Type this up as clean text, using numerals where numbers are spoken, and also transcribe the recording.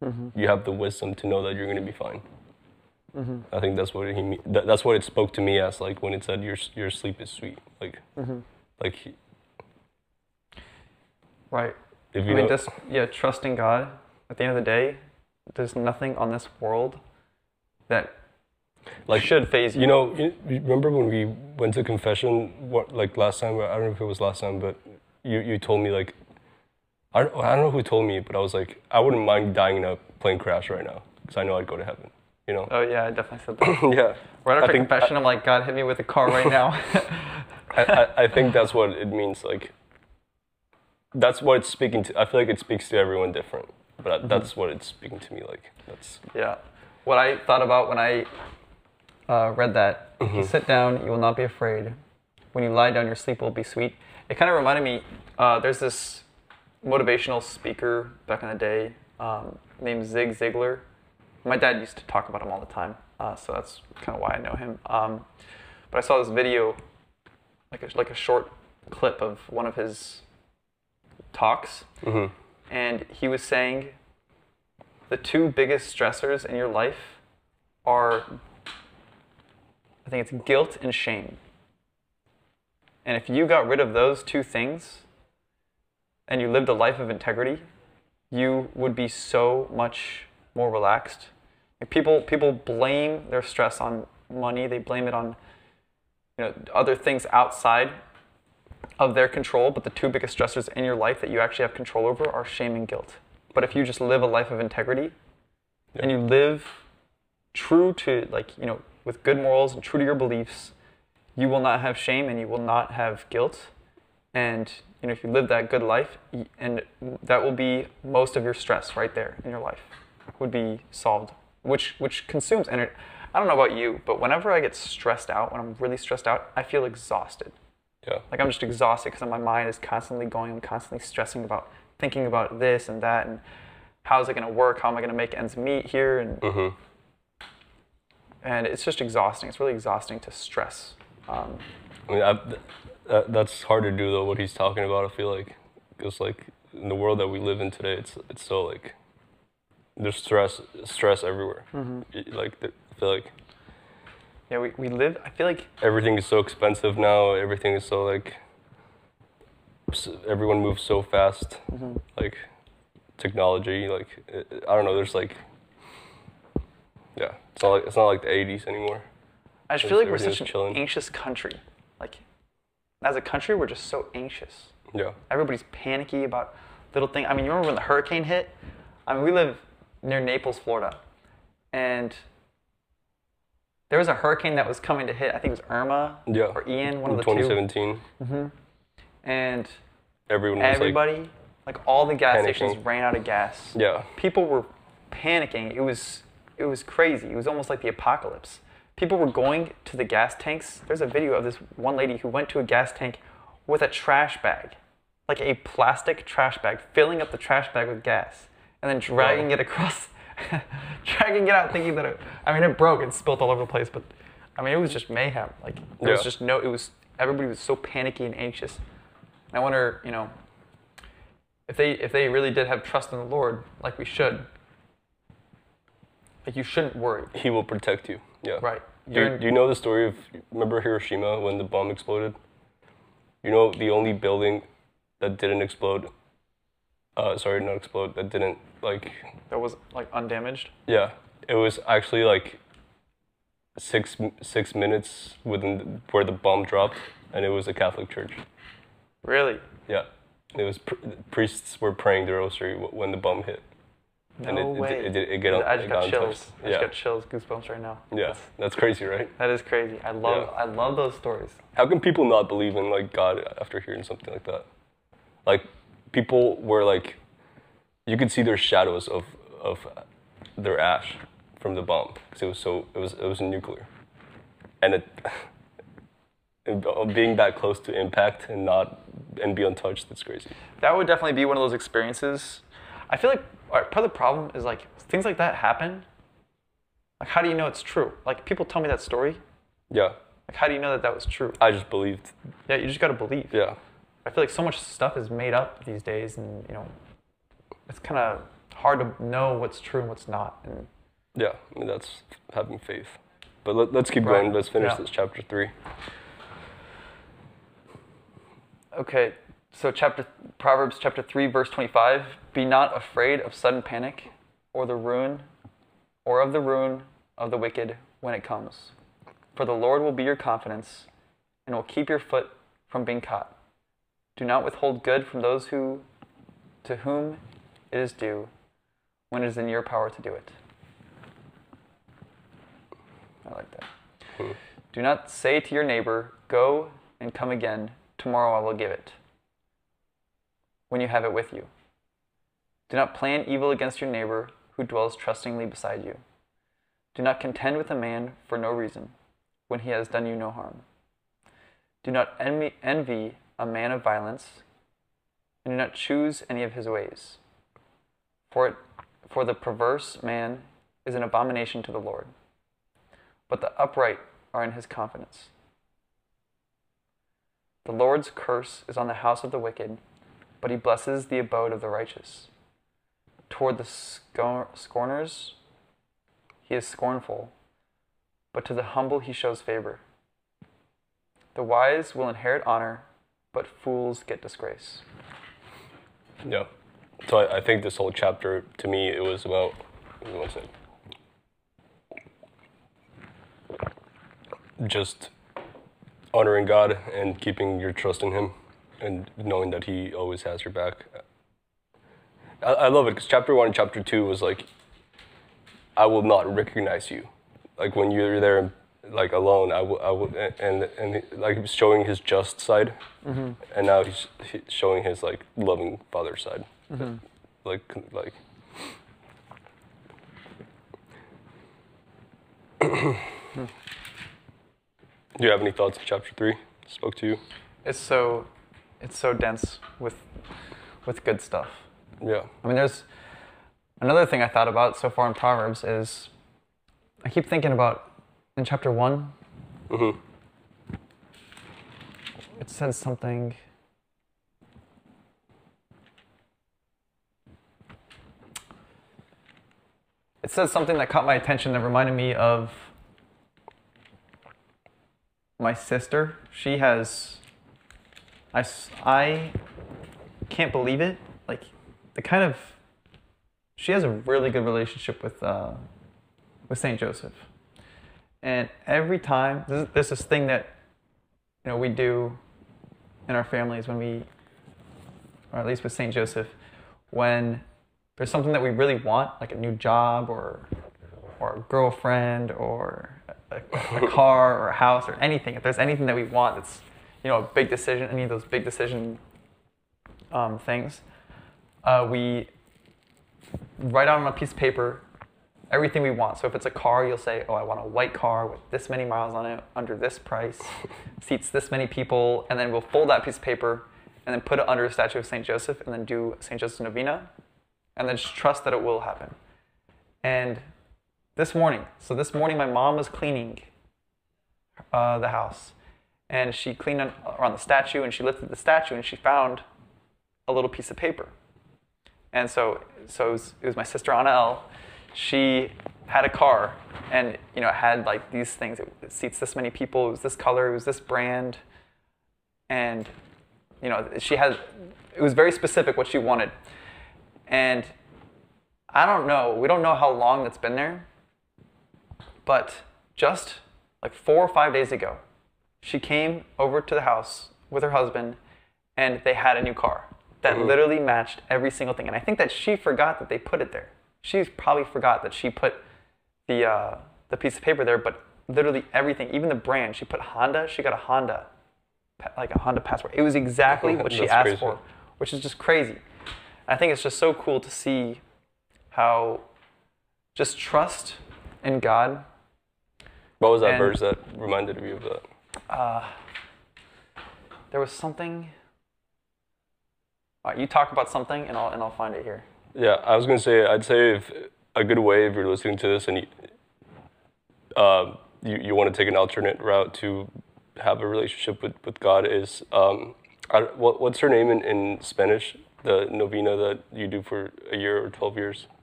you have the wisdom to know that you're gonna be fine. I think that's what that's what it spoke to me as, like when it said your sleep is sweet. Like Right. if I you mean, know, just trusting God. At the end of the day, there's nothing on this world that like should phase you. you know, you remember when we went to confession? What like last time? I don't know if it was last time, but you told me like I don't know who told me, but I was like I wouldn't mind dying in a plane crash right now because I know I'd go to heaven. You know? Oh yeah, I definitely said that. Yeah. Right after I think confession, I'm like, God, hit me with a car right now. I think that's what it means. Like that's what it's speaking to. I feel like it speaks to everyone different, but that's what it's speaking to me. Like that's Yeah. What I thought about when I read that, if you sit down, you will not be afraid. When you lie down, your sleep will be sweet. It kind of reminded me, there's this motivational speaker back in the day named Zig Ziglar. My dad used to talk about him all the time, so that's kind of why I know him. But I saw this video, like a short clip of one of his talks, and he was saying the two biggest stressors in your life are, I think it's guilt and shame. And if you got rid of those two things and you lived a life of integrity, you would be so much more relaxed. People blame their stress on money. They blame it on other things outside of their control, but the two biggest stressors in your life that you actually have control over are shame and guilt. But if you just live a life of integrity and you live true to with good morals and true to your beliefs, you will not have shame and you will not have guilt. And if you live that good life, and that will be most of your stress right there in your life would be solved, which consumes energy. I don't know about you, but whenever I get stressed out, when I'm really stressed out, I feel exhausted. yeah. Like I'm just exhausted because my mind is constantly going. I'm constantly stressing about thinking about this and that and how is it going to work? How am I going to make ends meet here? And it's just exhausting. It's really exhausting to stress. I mean, that's hard to do though. What he's talking about, I feel like, because like in the world that we live in today, it's so like there's stress everywhere. Like I feel like we live. I feel like everything is so expensive now. Everything is so like everyone moves so fast. Like technology, like I don't know. There's like it's not like the '80s anymore. I just feel like we're such Everything's an chilling. anxious country. Like as a country, we're just so anxious. Yeah. Everybody's panicky about little things. I mean, you remember when the hurricane hit? I mean, we live near Naples, Florida, and there was a hurricane that was coming to hit. I think it was Irma or Ian, one of the 2017. two. And Everybody, like all the gas panicking. stations ran out of gas. Yeah. People were panicking. It was crazy. It was almost like the apocalypse. People were going to the gas tanks. There's a video of this one lady who went to a gas tank with a trash bag, like a plastic trash bag, filling up the trash bag with gas, and then dragging it across, dragging it out, thinking that it broke and spilt all over the place. But I mean, it was just mayhem. Like there was just everybody was so panicky and anxious. And I wonder, if they really did have trust in the Lord, like we should, like you shouldn't worry. He will protect you. Yeah. Right. Do you know the story of, remember Hiroshima when the bomb exploded? You know the only building that didn't explode, that didn't that was like undamaged? Yeah. It was actually like six minutes within where the bomb dropped, and it was a Catholic church. Really? Yeah. It was priests were praying the rosary when the bomb hit. No way. I just got chills. I just got chills, goosebumps right now. Yeah, that's crazy, right? That is crazy. I love those stories. How can people not believe in like God after hearing something like that? Like people were like, you could see their shadows of their ash from the bomb because it was nuclear, and being that close to impact and be untouched, that's crazy. That would definitely be one of those experiences. I feel like part of the problem is like things like that happen. Like how do you know it's true? Like people tell me that story. Yeah. Like how do you know that was true? I just believed. Yeah, you just gotta believe. Yeah. I feel like so much stuff is made up these days, and it's kind of hard to know what's true and what's not. And Yeah, I mean, that's having faith. But let's keep Right. going. Let's finish Yeah. this chapter 3. okay, so Proverbs chapter 3, verse 25. Be not afraid of sudden panic or of the ruin of the wicked when it comes. For the Lord will be your confidence and will keep your foot from being caught. Do not withhold good from those to whom it is due when it is in your power to do it. I like that. Do not say to your neighbor, go and come again, tomorrow I will give it, when you have it with you. Do not plan evil against your neighbor who dwells trustingly beside you. Do not contend with a man for no reason, when he has done you no harm. Do not envy a man of violence, and do not choose any of his ways. For the perverse man is an abomination to the Lord, but the upright are in his confidence. The Lord's curse is on the house of the wicked, but he blesses the abode of the righteous. Toward the scorners he is scornful, but to the humble he shows favor. The wise will inherit honor, but fools get disgrace. Yeah. So I think this whole chapter, to me, it was about, give me one second. Just honoring God and keeping your trust in Him and knowing that He always has your back. I love it because chapter 1 and chapter 2 was like, I will not recognize you. Like when you're there, like alone, I will, and like he was showing his just side, and now he's showing his like loving father side, like. Do you have any thoughts on chapter 3? Spoke to you? It's so dense with good stuff. Yeah. I mean, there's another thing I thought about so far in Proverbs is I keep thinking about in chapter 1. It says something. It says something that caught my attention that reminded me of my sister. She has. I can't believe it. Like the kind of. She has a really good relationship with Saint Joseph, and every time there's this thing that we do in our families when we, or at least with Saint Joseph, when there's something that we really want, like a new job or a girlfriend or a car or a house or anything. If there's anything that we want that's a big decision, any of those big decision things, we write out on a piece of paper everything we want. So if it's a car, you'll say, oh, I want a white car with this many miles on it, under this price, seats this many people, and then we'll fold that piece of paper and then put it under a statue of St. Joseph and then do St. Joseph's Novena and then just trust that it will happen. And this morning my mom was cleaning the house, and she cleaned around the statue, and she lifted the statue and she found a little piece of paper. And so it was my sister Anna L. She had a car, and it had like these things. It seats this many people. It was this color. It was this brand, and it was very specific what she wanted. And I don't know. We don't know how long that's been there, but just like 4 or 5 days ago, she came over to the house with her husband, and they had a new car that literally matched every single thing. And I think that she forgot that they put it there. She probably forgot that she put the piece of paper there, but literally everything, even the brand, she put Honda. She got a Honda, like a Honda Passport. It was exactly what she asked for, which is just crazy. I think it's just so cool to see how just trust in God. What was that verse that reminded you of that? There was something. All right, you talk about something, and I'll find it here. Yeah, I was gonna say. I'd say if a good way, if you're listening to this and you want to take an alternate route to have a relationship with God is what's her name in Spanish? the novena that you do for a year or 12 years.